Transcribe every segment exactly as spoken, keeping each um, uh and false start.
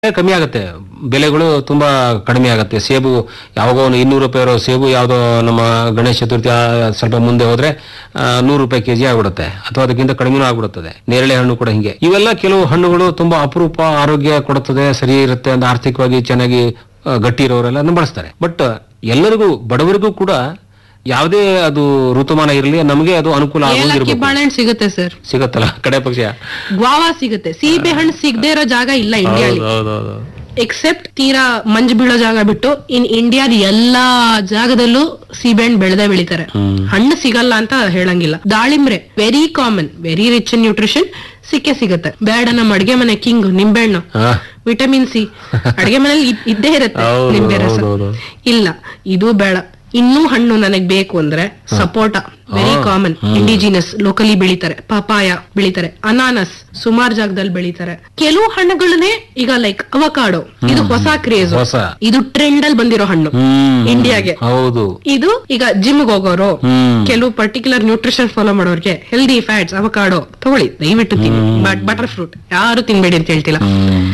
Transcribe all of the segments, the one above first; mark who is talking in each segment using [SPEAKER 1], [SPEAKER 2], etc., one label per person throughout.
[SPEAKER 1] ಕಮ್ಮಿ ಆಗುತ್ತೆ, ಬೆಲೆಗಳು ತುಂಬಾ ಕಡಿಮೆ ಆಗುತ್ತೆ. ಸೇಬು ಯಾವಾಗ ಒಂದು ಇನ್ನೂರು ರೂಪಾಯಿ ಇರೋ ಸೇಬು ಯಾವುದೋ ನಮ್ಮ ಗಣೇಶ ಚತುರ್ಥಿ ಆ ಸ್ವಲ್ಪ ಮುಂದೆ ಹೋದ್ರೆ ನೂರು ರೂಪಾಯಿ ಕೆಜಿ ಆಗ್ಬಿಡುತ್ತೆ, ಅಥವಾ ಅದಕ್ಕಿಂತ ಕಡಿಮೆನೂ ಆಗ್ಬಿಡುತ್ತದೆ. ನೇರಳೆ ಹಣ್ಣು ಕೂಡ ಹಿಂಗೆ. ಇವೆಲ್ಲ ಕೆಲವು ಹಣ್ಣುಗಳು ತುಂಬಾ ಅಪರೂಪ, ಆರೋಗ್ಯ ಕೊಡುತ್ತದೆ, ಸರಿ ಇರುತ್ತೆ ಅಂತ ಆರ್ಥಿಕವಾಗಿ ಚೆನ್ನಾಗಿ ಆ, ಗಟ್ಟಿ ಇರೋರೆಲ್ಲ ಅದನ್ನ ಬಳಸ್ತಾರೆ. ಬಟ್ ಎಲ್ಲರಿಗೂ, ಬಡವರಿಗೂ ಕೂಡ ಯಾವುದೇ ಅದು ಋತುಮಾನ ಇರಲಿ ನಮಗೆ ಅದು ಅನುಕೂಲ
[SPEAKER 2] ಏಲಕ್ಕಿ
[SPEAKER 1] ಆಗೋದಿರ್ಬೇಕು.
[SPEAKER 2] ಬಾಳೆಹಣ್ಣು ಸಿಗುತ್ತೆ ಸರ್,
[SPEAKER 1] ಸಿಗತ್ತಲ್ಲ ಕಡೆ ಪಕ್ಷ.
[SPEAKER 2] ಗ್ವಾವಾ ಸಿಗುತ್ತೆ, ಸೀಬೆ ಹಣ್ಣು ಸಿಗದೆ ಇರೋ ಜಾಗ ಇಲ್ಲ ಇಂಡಿಯಾಲಿ,
[SPEAKER 1] ಹೌದೌದು.
[SPEAKER 2] ಎಕ್ಸೆಪ್ಟ್ ತೀರಾ ಮಂಜು ಬೀಳೋ ಜಾಗ ಬಿಟ್ಟು ಇನ್ ಇಂಡಿಯಾದ ಎಲ್ಲಾ ಜಾಗದಲ್ಲೂ ಸೀಬೆ ಹಣ್ಣು ಬೆಳೆದೇ ಬೆಳಿತಾರೆ. ಹಣ್ಣು ಸಿಗಲ್ಲ ಅಂತ ಹೇಳಂಗಿಲ್ಲ. ದಾಳಿಂಬ್ರೆ very common, very rich in nutrition, ಸಿಕ್ಕೇ ಸಿಗುತ್ತೆ. ಬೇಡ, ನಮ್ಮ ಅಡ್ಗೆ ಮನೆ ಕಿಂಗ್ ನಿಂಬೆಹಣ್ಣು, ವಿಟಮಿನ್ ಸಿ ಅಡ್ಗೆ ಮನೇಲಿ ಇದ್- ಇದ್ದೇ ಇರುತ್ತೆ.
[SPEAKER 1] ಹೌದು,
[SPEAKER 2] ನಿಂಬೆ ರಸ
[SPEAKER 1] ಹೌದು, ಹೌದು.
[SPEAKER 2] ಇಲ್ಲ, ಇದು ಬೇಡ. ಇನ್ನೂ ಹಣ್ಣು ನನಗ್ ಬೇಕು ಅಂದ್ರೆ ಸಪೋಟ, ವೆರಿ ಕಾಮನ್, ಇಂಡಿಜಿನಸ್, ಲೋಕಲಿ ಬೆಳಿತಾರೆ. ಪಪಾಯ ಬೆಳಿತಾರೆ, ಅನಾನಸ್ ಸುಮಾರು ಜಾಗದಲ್ಲಿ ಬೆಳಿತಾರೆ. ಕೆಲವು ಹಣ್ಣುಗಳನ್ನೇ ಈಗ ಲೈಕ್ ಅವಕಾಡೋ, ಇದು ಹೊಸ ಕ್ರೇಜ್,
[SPEAKER 1] ಹೊಸ.
[SPEAKER 2] ಇದು ಟ್ರೆಂಡ್ ಅಲ್ಲಿ ಬಂದಿರೋ ಹಣ್ಣು
[SPEAKER 1] ಹ್ಮ್.
[SPEAKER 2] ಇಂಡಿಯಾಗೆ.
[SPEAKER 1] ಹೌದು.
[SPEAKER 2] ಇದು ಈಗ ಜಿಮ್ ಹೋಗೋರು,
[SPEAKER 1] ಹ್ಮ್.
[SPEAKER 2] ಕೆಲವು ಪರ್ಟಿಕ್ಯುಲರ್ ನ್ಯೂಟ್ರಿಷನ್ ಫಾಲೋ ಮಾಡೋರ್ಗೆ ಹೆಲ್ದಿ ಫ್ಯಾಟ್ಸ್ ಅವಕಾಡೋ ತಗೊಳ್ಳಿ, ದಯವಿಟ್ಟು ತಿನ್ನಿ. ಬಟ್ ಬಟರ್ ಫ್ರೂಟ್ ಯಾರು ತಿನ್ಬೇಡಿ ಅಂತ ಹೇಳ್ತಿಲ್ಲ.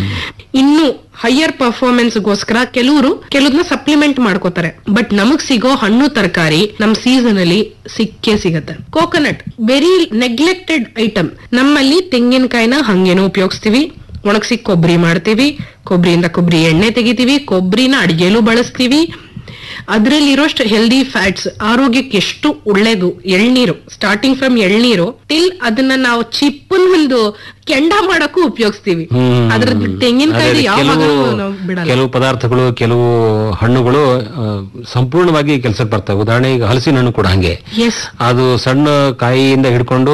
[SPEAKER 2] ಇನ್ನು ಹೈಯರ್ ಪರ್ಫಾರ್ಮೆನ್ಸ್ ಗೋಸ್ಕರ ಕೆಲವರು ಕೆಲವ್ರನ್ನ ಸಪ್ಲಿಮೆಂಟ್ ಮಾಡ್ಕೋತಾರೆ. ಬಟ್ ನಮಗ್ ಸಿಗೋ ಹಣ್ಣು ತರಕಾರಿ ನಮ್ ಸೀಸನ್ ಅಲ್ಲಿ ಸಿಕ್ಕೇ ಸಿಗತ್ತೆ. Coconut very neglected item. ನಮ್ಮಲ್ಲಿ ತೆಂಗಿನಕಾಯಿನ ಹಂಗೇನೋ ಉಪಯೋಗಿಸ್ತೀವಿ, ಒಣಗಿಸಿ ಕೊಬ್ಬರಿ ಮಾಡ್ತೀವಿ, ಕೊಬ್ಬರಿಯಿಂದ ಕೊಬ್ಬರಿ ಎಣ್ಣೆ ತೆಗಿತೀವಿ, ಕೊಬ್ಬರಿನ ಅಡಿಗೆಲೂ ಬಳಸ್ತೀವಿ. ಅದ್ರಲ್ಲಿ ಇರೋಷ್ಟು ಹೆಲ್ದಿ ಫ್ಯಾಟ್ಸ್, ಆರೋಗ್ಯಕ್ಕೆ ಎಷ್ಟು ಒಳ್ಳೇದು. ಎಳ್ನೀರು, ಸ್ಟಾರ್ಟಿಂಗ್ ಫ್ರಮ್ ಎಳ್ನೀರು ಟಿಲ್ ಅದನ್ನ ನಾವು ಚಿಪ್ಪನ್ ಒಂದು ಕೆಂಡ ಮಾಡಕ್ಕೂ ಉಪಯೋಗಿಸ್ತೀವಿ. ಅದ್ರ ತೆಂಗಿನಕಾಯಿ
[SPEAKER 1] ಅದೇ
[SPEAKER 2] ಯಾವ
[SPEAKER 1] ಕೆಲವು
[SPEAKER 2] ನಾವು ಬಿಡಲ್ಲ.
[SPEAKER 1] ಕೆಲವು ಪದಾರ್ಥಗಳು, ಕೆಲವು ಹಣ್ಣುಗಳು ಆ, ಸಂಪೂರ್ಣವಾಗಿ ಕೆಲಸಕ್ಕೆ ಬರ್ತವೆ. ಉದಾಹರಣೆ ಈಗ ಹಲಸಿನ ಹಣ್ಣು ಕೂಡ ಹಂಗೆ.
[SPEAKER 2] ಎಸ್,
[SPEAKER 1] ಅದು ಸಣ್ಣ ಕಾಯಿಯಿಂದ ಹಿಡ್ಕೊಂಡು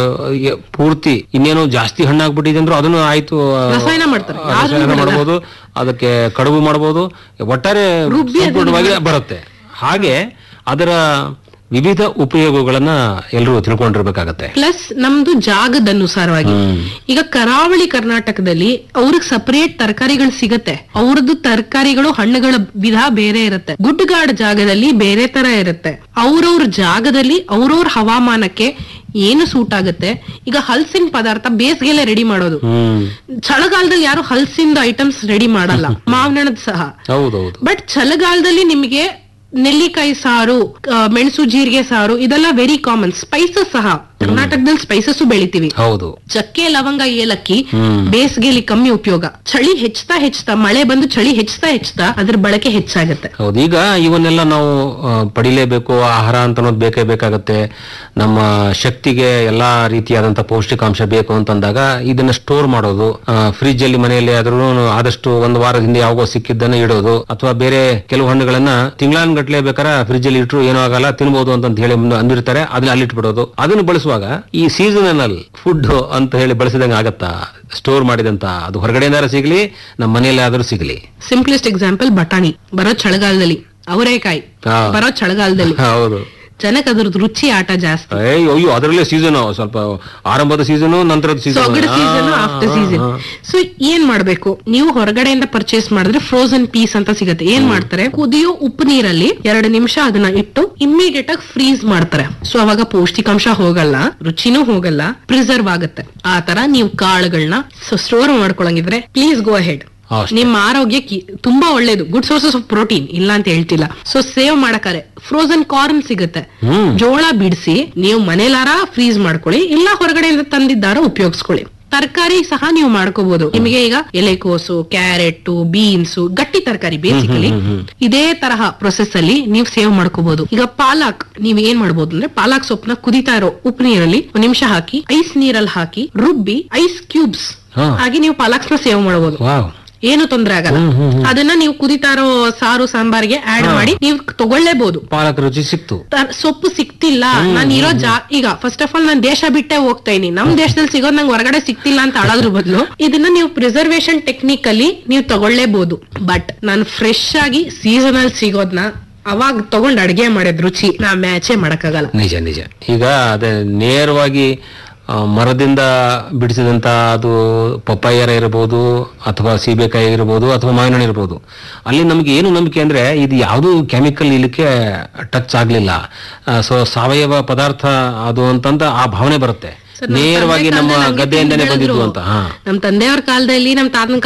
[SPEAKER 1] ಆ, ಪೂರ್ತಿ ಇನ್ನೇನು ಜಾಸ್ತಿ ಹಣ್ಣಾಗ್ಬಿಟ್ಟಿದೆ ಅಂದ್ರೂ ಅದನ್ನು ಆಯ್ತು ಆ,
[SPEAKER 2] ರಸಾಯನ ಮಾಡ್ತಾರೆ.
[SPEAKER 1] ಆ, ರಸಾಯನ
[SPEAKER 2] ಯಾರು ಬಿಡಲ್ಲ.
[SPEAKER 1] ಮಾಡಬಹುದು, ಅದಕ್ಕೆ ಕಡುಬು ಮಾಡಬಹುದು, ಒಟ್ಟಾರೆ
[SPEAKER 2] ರುಬ್ಬಿ ಅದನ್ನ
[SPEAKER 1] ಸಂಪೂರ್ಣವಾಗಿ ಬರುತ್ತೆ. ಹಾಗೆ ಅದರ ವಿವಿಧ ಉಪಯೋಗಗಳನ್ನ ಎಲ್ಲರೂ ತಿಳ್ಕೊಂಡಿರ್ಬೇಕಾಗತ್ತೆ.
[SPEAKER 2] ಪ್ಲಸ್ ನಮ್ದು ಜಾಗದ ಅನುಸಾರವಾಗಿ ಈಗ ಕರಾವಳಿ ಕರ್ನಾಟಕದಲ್ಲಿ ಅವ್ರಿಗೆ ಸಪರೇಟ್ ತರಕಾರಿಗಳು ಸಿಗತ್ತೆ. ಅವ್ರದ್ದು ತರಕಾರಿಗಳು, ಹಣ್ಣುಗಳ ವಿಧ ಬೇರೆ ಇರುತ್ತೆ. ಗುಡ್ಡಗಾಡ ಜಾಗದಲ್ಲಿ ಬೇರೆ ತರ ಇರುತ್ತೆ. ಅವ್ರವ್ರ ಜಾಗದಲ್ಲಿ ಅವ್ರವ್ರ ಹವಾಮಾನಕ್ಕೆ ಏನು ಸೂಟ್ ಆಗುತ್ತೆ. ಈಗ ಹಲ್ಸಿನ ಪದಾರ್ಥ ಬೇಸಿಗೆಲೆ ರೆಡಿ ಮಾಡೋದು,
[SPEAKER 1] ಹ್ಮ್
[SPEAKER 2] ಚಳಿಗಾಲದಲ್ಲಿ ಯಾರು ಹಲ್ಸಿಂದ ಐಟಮ್ಸ್ ರೆಡಿ ಮಾಡಲ್ಲ, ಮಾವಿನಣ್ಣದ ಸಹ.
[SPEAKER 1] ಹೌದೌದು.
[SPEAKER 2] ಬಟ್ ಚಳಿಗಾಲದಲ್ಲಿ ನಿಮಗೆ ನೆಲ್ಲಿಕಾಯಿ ಸಾರು, ಆ, ಮೆಣಸು ಜೀರಿಗೆ ಸಾರು, ಇದೆಲ್ಲ ವೆರಿ ಕಾಮನ್. ಸ್ಪೈಸಸ್ ಸಹ ಕರ್ನಾಟಕದಲ್ಲಿ ಸ್ಪೈಸಸ್ ಬೆಳಿತೀವಿ.
[SPEAKER 1] ಹೌದು.
[SPEAKER 2] ಚಕ್ಕೆ, ಲವಂಗ, ಏಲಕ್ಕಿ ಬೇಸಿಗೆಯಲ್ಲಿ ಕಮ್ಮಿ ಉಪಯೋಗ. ಚಳಿ ಹೆಚ್ಚುತ್ತಾ ಹೆಚ್ಚುತ್ತಾ, ಮಳೆ ಬಂದು ಚಳಿ ಹೆಚ್ಚುತ್ತಾ ಹೆಚ್ಚುತ್ತಾ ಅದ್ರ ಬಳಕೆ ಹೆಚ್ಚಾಗತ್ತೆ.
[SPEAKER 1] ಹೌದು. ಈಗ ಇವನ್ನೆಲ್ಲ ನಾವು ಆ, ಪಡಿಲೇಬೇಕು, ಆಹಾರ ಅಂತ ಅನ್ನೋದು ಬೇಕೇ ಬೇಕಾಗತ್ತೆ. ನಮ್ಮ ಶಕ್ತಿಗೆ ಎಲ್ಲಾ ರೀತಿಯಾದಂತ ಪೌಷ್ಟಿಕಾಂಶ ಬೇಕು ಅಂತಂದಾಗ ಇದನ್ನ ಸ್ಟೋರ್ ಮಾಡೋದು, ಫ್ರಿಜ್ ಅಲ್ಲಿ ಮನೆಯಲ್ಲಿ ಆದ್ರೂ ಆದಷ್ಟು ಒಂದು ವಾರದ ಹಿಂದೆ ಯಾವಾಗೋ ಸಿಕ್ಕಿದ್ದನ್ನ ಇಡೋದು, ಅಥವಾ ಬೇರೆ ಕೆಲವು ಹಣ್ಣುಗಳನ್ನ ತಿಂಗಳಾನ್ ಗಟ್ಲೆ ಬೇಕಾದ್ರೆ ಫ್ರಿಜ್ ಅಲ್ಲಿ ಇಟ್ಟರು ಏನೂ ಆಗಲ್ಲ, ತಿನ್ಬಹುದು ಅಂತ ಹೇಳಿ ಮುಂದೆ ಅಂದಿರ್ತಾರೆ, ಅದನ್ನ ಅಲ್ಲಿಟ್ಬಿಡೋದು. ಅದನ್ನು ಬಳಸುವಾಗ ಈ ಸೀಸನಲ್ ಫುಡ್ ಅಂತ ಹೇಳಿ ಬಳಸಿದಂಗೆ ಆಗತ್ತಾ? ಸ್ಟೋರ್ ಮಾಡಿದಂತ ಅದು ಹೊರಗಡೆಯಿಂದ ಸಿಗ್ಲಿ, ನಮ್ಮ ಮನೆಯಲ್ಲೇ ಆದ್ರೂ ಸಿಗ್ಲಿ.
[SPEAKER 2] ಸಿಂಪ್ಲೆಸ್ಟ್ ಎಕ್ಸಾಂಪಲ್ ಬಟಾಣಿ ಬರೋ ಚಳಿಗಾಲದಲ್ಲಿ, ಅವರೇಕಾಯಿ
[SPEAKER 1] ಹಾ.
[SPEAKER 2] ಬರೋ ಚಳಿಗಾಲದಲ್ಲಿ.
[SPEAKER 1] ಹೌದು.
[SPEAKER 2] ಜನಕ್ಕೆ ಅದ್ರದ್ದು ರುಚಿ ಆಟ ಜಾಸ್ತಿ.
[SPEAKER 1] ಅಯ್ಯೋ ಅಯ್ಯೋ ಅದರಲ್ಲೇ ಸೀಸನ್, ಸ್ವಲ್ಪ ಆರಂಭದ ಸೀಸನ್, ನಂತರದ
[SPEAKER 2] ಸೊಗಡು ಸೀಸನ್, ಆಫ್ಟರ್ ಸೀಸನ್. ಸೊ ಏನ್ ಮಾಡ್ಬೇಕು, ನೀವು ಹೊರಗಡೆಯಿಂದ ಪರ್ಚೇಸ್ ಮಾಡಿದ್ರೆ ಫ್ರೋಸನ್ ಪೀಸ್ ಅಂತ ಸಿಗುತ್ತೆ. ಏನ್ ಮಾಡ್ತಾರೆ, ಕುದಿಯೋ ಉಪ್ಪು ನೀರಲ್ಲಿ ಎರಡು ನಿಮಿಷ ಅದನ್ನ ಇಟ್ಟು ಇಮ್ಮಿಡಿಯೇಟ್ ಆಗಿ ಫ್ರೀಸ್ ಮಾಡ್ತಾರೆ. ಸೊ ಅವಾಗ ಪೌಷ್ಟಿಕಾಂಶ ಹೋಗಲ್ಲ, ರುಚಿನೂ ಹೋಗಲ್ಲ, ಪ್ರಿಸರ್ವ್ ಆಗುತ್ತೆ. ಆ ತರ ನೀವು ಕಾಳುಗಳನ್ನ ಸ್ಟೋರ್ ಮಾಡ್ಕೊಳಂಗಿದ್ರೆ ಪ್ಲೀಸ್ ಗೋ ಅಹೆಡ್.
[SPEAKER 1] ಅಷ್ಟೇ.
[SPEAKER 2] ನಿಮ್ಮ ಆರೋಗ್ಯಕ್ಕೆ ತುಂಬಾ ಒಳ್ಳೇದು, ಗುಡ್ ಸೋರ್ಸಸ್ ಆಫ್ ಪ್ರೋಟೀನ್, ಇಲ್ಲ ಅಂತ ಹೇಳ್ತಿಲ್ಲ. ಸೊ ಸೇವ್ ಮಾಡಕಾರೆ ಫ್ರೋಸನ್ ಕಾರ್ನ್ ಸಿಗುತ್ತೆ, ಜೋಳ ಬಿಡಿಸಿ ನೀವು ಮನೇಲಾರ ಫ್ರೀಸ್ ಮಾಡ್ಕೊಳ್ಳಿ, ಇಲ್ಲ ಹೊರಗಡೆಯಿಂದ ತಂದಿದ್ದಾರ ಉಪಯೋಗಿಸ್ಕೊಳ್ಳಿ. ತರಕಾರಿ ಸಹ ನೀವು ಮಾಡ್ಕೋಬಹುದು. ನಿಮಗೆ ಈಗ ಎಲೆಕೋಸು, ಕ್ಯಾರೆಟ್, ಬೀನ್ಸ್, ಗಟ್ಟಿ ತರಕಾರಿ ಬೇಸಿಕಲಿ ಇದೇ ತರಹ ಪ್ರೊಸೆಸ್ ಅಲ್ಲಿ ನೀವು ಸೇವ್ ಮಾಡ್ಕೋಬಹುದು. ಈಗ ಪಾಲಕ್ ನೀವ್ ಏನ್ ಮಾಡ್ಬೋದು ಅಂದ್ರೆ, ಪಾಲಕ್ ಸೊಪ್ಪನ್ನ ಕುದಿತಾ ಇರೋ ಉಪ್ಪು ನೀರಲ್ಲಿ ಒಂದ್ ನಿಮಿಷ ಹಾಕಿ, ಐಸ್ ನೀರಲ್ಲಿ ಹಾಕಿ ರುಬ್ಬಿ ಐಸ್ ಕ್ಯೂಬ್ಸ್ ಆಗಿ ನೀವು ಪಾಲಕ್ಸ್ ನ ಸೇವ್ ಮಾಡಬಹುದು.
[SPEAKER 1] ವಾವ್.
[SPEAKER 2] ಏನು ತೊಂದ್ರೆ ಆಗಲ್ಲ. ಅದನ್ನ ನೀವು ಕುದಿತಾ ಇರೋ ಸಾರು ಸಾಂಬಾರ್ಗೆ ಆಡ್ ಮಾಡಿ ನೀವು ತಗೊಳ್ಳೇಬಹುದು.
[SPEAKER 1] ಪಾಲಕ್ ರುಚಿ ಸಿಕ್ತು.
[SPEAKER 2] ತ- ಸೊಪ್ಪು ಸಿಕ್ತಿಲ್ಲ, ನಾನು ಇರೋ ಜಾ ಈಗ ಫಸ್ಟ್ ಆಫ್ ಆಲ್ ನಾನು ದೇಶ ಬಿಟ್ಟೆ ಹೋಗ್ತಾ ಇದೀನಿ, ನಮ್ ದೇಶದಲ್ಲಿ ಸಿಗೋದು ನಂಗೆ ಹೊರಗಡೆ ಸಿಕ್ತಿಲ್ಲ ಅಂತ ಆಡೋದ್ರ ಬದಲು ಇದನ್ನ ನೀವು ಪ್ರಿಸರ್ವೇಶನ್ ಟೆಕ್ನಿಕ್ ಅಲ್ಲಿ ನೀವು ತಗೊಳ್ಳೇಬಹುದು. ಬಟ್ ನಾನು ಫ್ರೆಶ್ ಆಗಿ ಸೀಸನಲ್ ಸಿಗೋದ್ನ ಅವಾಗ ತಗೊಂಡ್ ಅಡ್ಗೆ ಮಾಡಿದ್ ರುಚಿ ನಾ ಮ್ಯಾಚೇ ಮಾಡಕ್ಕಾಗಲ್ಲ.
[SPEAKER 1] ನಿಜ ನಿಜ. ಈಗ ಅದೇ ನೇರವಾಗಿ ಆ, ಮರದಿಂದ ಬಿಡಿಸಿದಂತ ಅದು ಪಪ್ಪಾಯರ ಇರಬಹುದು, ಅಥವಾ ಸೀಬೆಕಾಯಿ ಇರಬಹುದು, ಅಥವಾ ಮಾವಿನ ಇರಬಹುದು. ಅಲ್ಲಿ ನಮ್ಗೆ ಏನು ನಂಬಿಕೆ ಅಂದ್ರೆ ಇದು ಯಾವುದು ಕೆಮಿಕಲ್ ಇಲ್ಲಿಕ್ಕೆ ಟಚ್ ಆಗ್ಲಿಲ್ಲ, ಸೊ ಸಾವಯವ ಪದಾರ್ಥ ಅದು ಅಂತಂದ ಆ ಭಾವನೆ ಬರುತ್ತೆ. ನೇರವಾಗಿ ನಮ್ಮ ಗದ್ದೆಯಿಂದನೇ ಬಂದಿದ್ದು ಅಂತ. ಹಾ,
[SPEAKER 2] ನಮ್ ತಂದೆಯವ್ರ ಕಾಲದಲ್ಲಿ, ನಮ್ ತಾತನ